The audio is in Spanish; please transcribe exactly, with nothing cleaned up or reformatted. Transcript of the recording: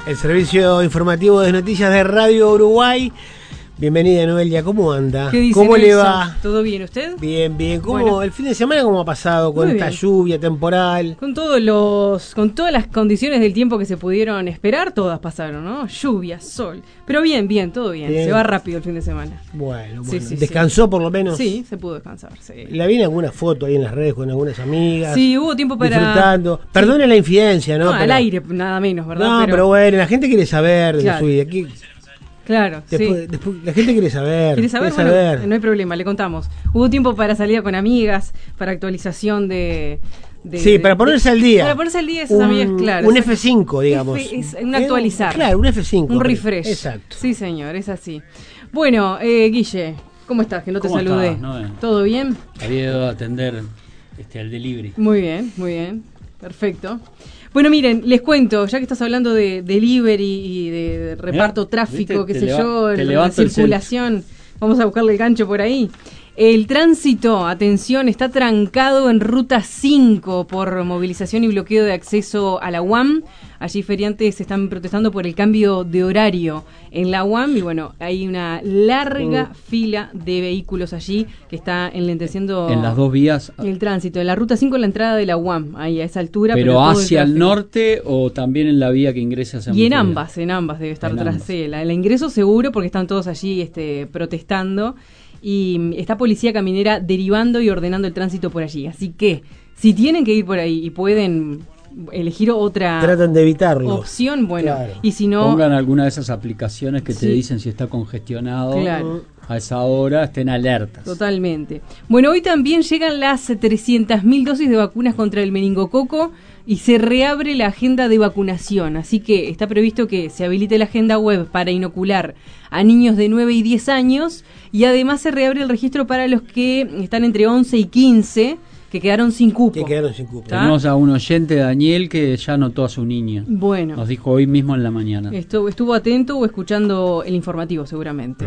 El servicio informativo de noticias de Radio Uruguay. Bienvenida, Noelia, ¿cómo anda? ¿Qué dice ¿Cómo Nelson? le va? ¿Todo bien usted? Bien, bien. ¿Cómo Bueno. el fin de semana cómo ha pasado con Muy esta bien. lluvia temporal? Con todos los, con todas las condiciones del tiempo que se pudieron esperar, todas pasaron, ¿no? Lluvia, sol. Pero bien, bien, todo bien. Bien. Se va rápido el fin de semana. Bueno, Sí, bueno. sí, ¿Descansó sí. por lo menos? Sí, se pudo descansar, sí. La vi en alguna foto ahí en las redes con algunas amigas. Sí, hubo tiempo para... Disfrutando. Perdone la infidencia, ¿no? No, Pero- al aire, nada menos, ¿verdad? No, pero, bueno, la gente quiere saber de Claro. su vida. Aquí- Claro, después, sí. después- la gente quiere saber. ¿Quieres saber? quiere Bueno, saber. no hay problema, le contamos. Hubo tiempo para salida con amigas, para actualización de... de- Sí, de- para ponerse de- al día. Para ponerse al día esas Un- amigas, claro. Un exacto. F cinco, digamos. F- es un actualizar. Eh, Claro, un F cinco. Un refresh. Exacto. Sí, señor, es así. Bueno, eh, Guille, ¿cómo estás? Que no te ¿Cómo saludé. estás, Noé? ¿Todo bien? Había ido a atender este, al delivery. Muy bien, muy bien. Perfecto. Bueno, miren, les cuento, ya que estás hablando de delivery y de, de reparto Mirá, tráfico, viste, qué te sé leva- yo, te la levanto el circulación, vamos a buscarle el gancho por ahí. El tránsito, atención, está trancado en ruta cinco por movilización y bloqueo de acceso a la U A M. Allí feriantes están protestando por el cambio de horario en la U A M y bueno, hay una larga Mm. fila de vehículos allí que está enlenteciendo En las dos vías, el tránsito. En la ruta cinco, en la entrada de la U A M, ahí a esa altura. pero, todo hacia el tráfico. norte o también en la vía que ingresa hacia Y en Montevideo. ambas, en ambas debe estar En tras ambas. sí, la, el ingreso seguro porque están todos allí este, protestando y mm, está policía caminera derivando y ordenando el tránsito por allí. Así que si tienen que ir por ahí y pueden elegir otra Tratan de evitarlo. opción, bueno, Claro. y si no, Pongan alguna de esas aplicaciones que te Sí. dicen si está congestionado Claro. a esa hora, estén alertas. totalmente. Bueno, hoy también llegan las trescientas mil dosis de vacunas contra el meningococo y se reabre la agenda de vacunación. Así que está previsto que se habilite la agenda web para inocular a niños de nueve y diez años y además se reabre el registro para los que están entre once y quince que quedaron sin cupo. Que quedaron sin cupo. ¿Está? Tenemos a un oyente, Daniel, que ya anotó a su niña. Bueno, Nos dijo hoy mismo en la mañana. estuvo, estuvo atento o escuchando el informativo seguramente.